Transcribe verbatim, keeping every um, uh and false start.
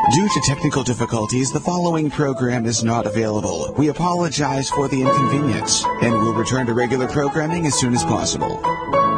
Due to technical difficulties, the following program is not available. We apologize for the inconvenience and will return to regular programming as soon as possible.